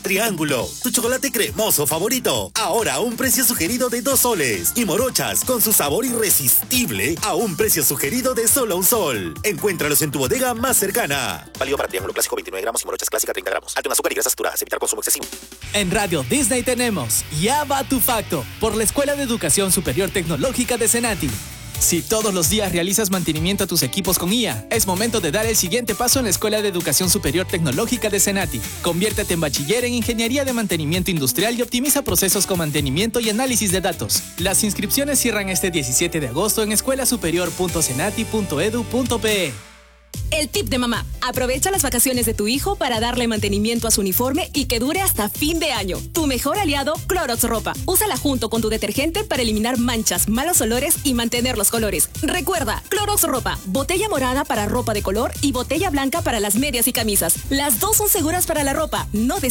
Triángulo, tu chocolate cremoso favorito. Ahora a un precio sugerido de 2 soles. Y Morochas, con su sabor irresistible, a un precio sugerido de solo 1 sol. Encuéntralos en tu bodega más cercana. Válido para Triángulo Clásico 29 gramos y Morochas Clásica 30 gramos. Alto en azúcar y grasas saturadas. Evitar consumo excesivo. En Radio Disney tenemos Ya va tu facto, por la Escuela de Educación Superior Tecnológica de Senati. Si todos los días realizas mantenimiento a tus equipos con IA, es momento de dar el siguiente paso en la Escuela de Educación Superior Tecnológica de Senati. Conviértete en bachiller en Ingeniería de Mantenimiento Industrial y optimiza procesos con mantenimiento y análisis de datos. Las inscripciones cierran este 17 de agosto en escuelasuperior.senati.edu.pe. El tip de mamá. Aprovecha las vacaciones de tu hijo para darle mantenimiento a su uniforme y que dure hasta fin de año. Tu mejor aliado, Clorox Ropa. Úsala junto con tu detergente para eliminar manchas, malos olores y mantener los colores. Recuerda, Clorox Ropa. Botella morada para ropa de color y botella blanca para las medias y camisas. Las dos son seguras para la ropa. No